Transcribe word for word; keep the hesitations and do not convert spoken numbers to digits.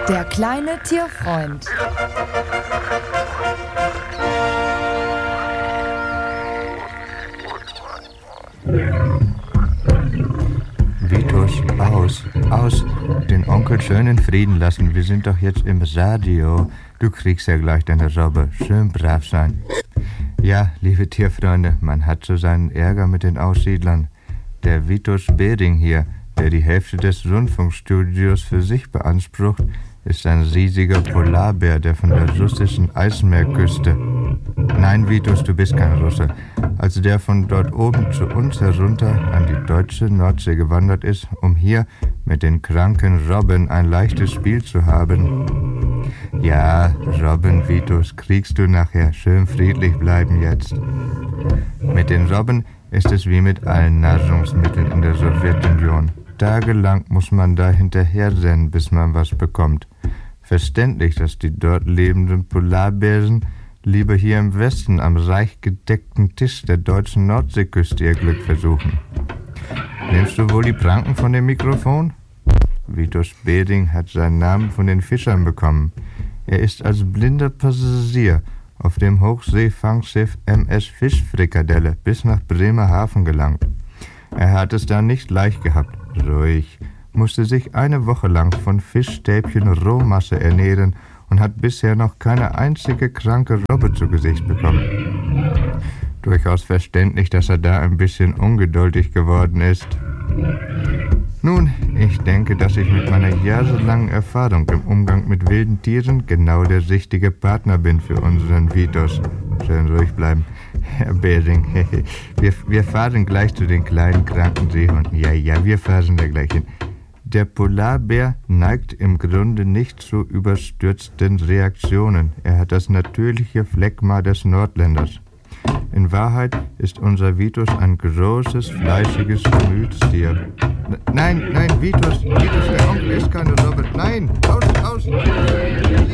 Der kleine Tierfreund. Vitus, aus, aus, den Onkel schön in Frieden lassen. Wir sind doch jetzt im Radio. Du kriegst ja gleich deine Robbe. Schön brav sein. Ja, liebe Tierfreunde, man hat so seinen Ärger mit den Aussiedlern. Der Vitus Bering hier, der die Hälfte des Rundfunkstudios für sich beansprucht, ist ein riesiger Polarbär, der von der russischen Eismeerküste. Nein, Vitus, du bist kein Russe. Als der von dort oben zu uns herunter an die deutsche Nordsee gewandert ist, um hier mit den kranken Robben ein leichtes Spiel zu haben. Ja, Robben, Vitus, kriegst du nachher. Schön friedlich bleiben jetzt. Mit den Robben ist es wie mit allen Nahrungsmitteln in der Sowjetunion. Tagelang muss man da hinterher rennen, bis man was bekommt. Verständlich, dass die dort lebenden Polarbären lieber hier im Westen am reich gedeckten Tisch der deutschen Nordseeküste ihr Glück versuchen. Nimmst du wohl die Pranken von dem Mikrofon? Vitus Bering hat seinen Namen von den Fischern bekommen. Er ist als blinder Passagier auf dem Hochseefangschiff M S Fischfrikadelle bis nach Bremerhaven gelangt. Er hat es da nicht leicht gehabt. Ruhig, musste sich eine Woche lang von Fischstäbchen Rohmasse ernähren und hat bisher noch keine einzige kranke Robbe zu Gesicht bekommen. Durchaus verständlich, dass er da ein bisschen ungeduldig geworden ist. Nun, ich denke, dass ich mit meiner jahrelangen Erfahrung im Umgang mit wilden Tieren genau der richtige Partner bin für unseren Vitus. Schön ruhig bleiben. Herr Bering, wir, wir fahren gleich zu den kleinen kranken Seehunden. Ja, ja, wir fahren da gleich hin. Der Polarbär neigt im Grunde nicht zu überstürzten Reaktionen. Er hat das natürliche Phlegma des Nordländers. In Wahrheit ist unser Vitus ein großes, fleischiges Gemütstier. Nein, nein, Vitus, Vitus, der Onkel ist keine Robbe. Nein, aus, aus!